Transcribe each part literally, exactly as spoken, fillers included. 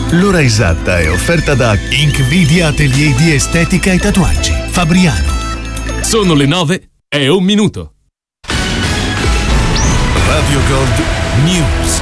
L'ora esatta è offerta da Inkvidia Atelier di Estetica e Tatuaggi, Fabriano. Sono le nove e un minuto. Radio Gold News.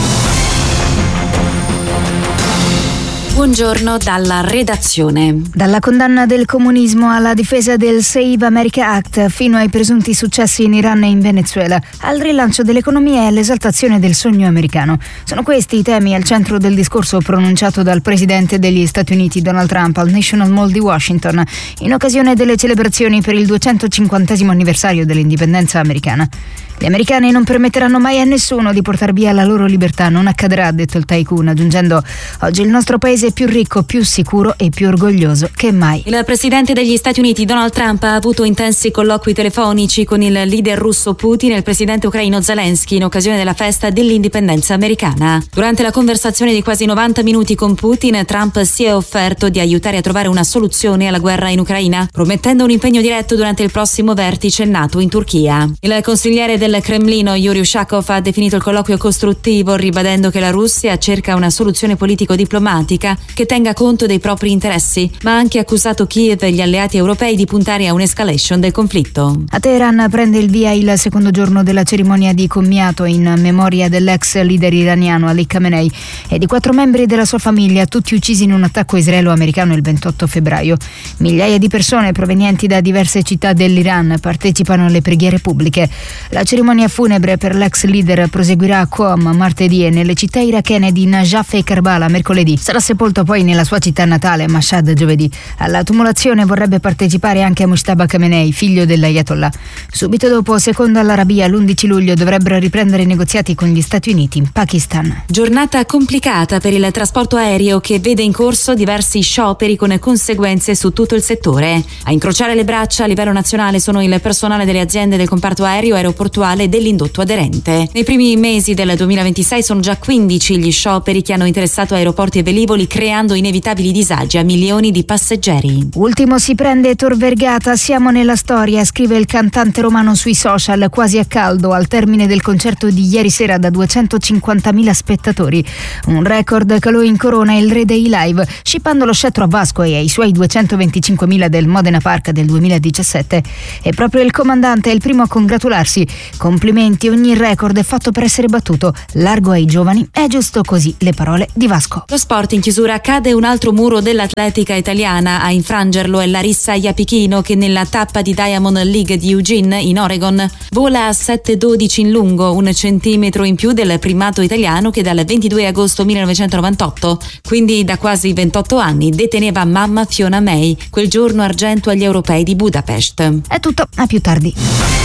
Buongiorno dalla redazione. Dalla condanna del comunismo alla difesa del Save America Act fino ai presunti successi in Iran e in Venezuela, al rilancio dell'economia e all'esaltazione del sogno americano. Sono questi i temi al centro del discorso pronunciato dal presidente degli Stati Uniti Donald Trump al National Mall di Washington in occasione delle celebrazioni per il duecentocinquantesimo anniversario dell'indipendenza americana. Gli americani non permetteranno mai a nessuno di portare via la loro libertà, non accadrà, ha detto il tycoon, aggiungendo: oggi il nostro paese è più ricco, più sicuro e più orgoglioso che mai. Il presidente degli Stati Uniti Donald Trump ha avuto intensi colloqui telefonici con il leader russo Putin e il presidente ucraino Zelensky in occasione della festa dell'indipendenza americana. Durante la conversazione di quasi novanta minuti con Putin, Trump si è offerto di aiutare a trovare una soluzione alla guerra in Ucraina, promettendo un impegno diretto durante il prossimo vertice NATO in Turchia. Il consigliere del Cremlino Yuri Ushakov ha definito il colloquio costruttivo, ribadendo che la Russia cerca una soluzione politico-diplomatica che tenga conto dei propri interessi, ma ha anche accusato Kiev e gli alleati europei di puntare a un'escalation del conflitto. A Teheran prende il via il secondo giorno della cerimonia di commiato in memoria dell'ex leader iraniano Ali Khamenei e di quattro membri della sua famiglia, tutti uccisi in un attacco israelo-americano il ventotto febbraio. Migliaia di persone provenienti da diverse città dell'Iran partecipano alle preghiere pubbliche. La cerimonia funebre per l'ex leader proseguirà a Qom martedì e nelle città irachene di Najaf e Karbala mercoledì. Sarà sepolto poi nella sua città natale, Mashhad, giovedì. Alla tumulazione vorrebbe partecipare anche Mujtaba Khamenei, figlio dell'Ayatollah. Subito dopo, secondo l'Arabia, l'undici luglio dovrebbero riprendere i negoziati con gli Stati Uniti in Pakistan. Giornata complicata per il trasporto aereo che vede in corso diversi scioperi con conseguenze su tutto il settore. A incrociare le braccia a livello nazionale sono il personale delle aziende del comparto aereo, aeroportuale e dell'indotto aderente. Nei primi mesi del duemilaventisei sono già quindici gli scioperi che hanno interessato aeroporti e velivoli, creando inevitabili disagi a milioni di passeggeri. Ultimo si prende Tor Vergata, siamo nella storia, scrive il cantante romano sui social, quasi a caldo al termine del concerto di ieri sera da duecentocinquantamila spettatori. Un record che lo incorona il re dei live, scippando lo scettro a Vasco e ai suoi duecentoventicinquemila del Modena Park del duemiladiciassette. E proprio il comandante è il primo a congratularsi. Complimenti, ogni record è fatto per essere battuto. Largo ai giovani, è giusto così, le parole di Vasco. Lo sport in chiusura, cade un altro muro dell'atletica italiana. A infrangerlo è Larissa Iapichino, che nella tappa di Diamond League di Eugene in Oregon vola a sette dodici in lungo, un centimetro in più del primato italiano che dal ventidue agosto millenovecentonovantotto, quindi da quasi ventotto anni, deteneva mamma Fiona May, quel giorno argento agli europei di Budapest. È tutto, a più tardi.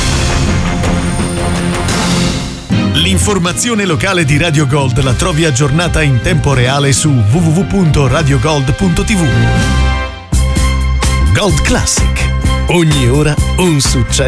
L'informazione locale di Radio Gold la trovi aggiornata in tempo reale su w w w punto radio gold punto t v. Gold Classic. Ogni ora un successo.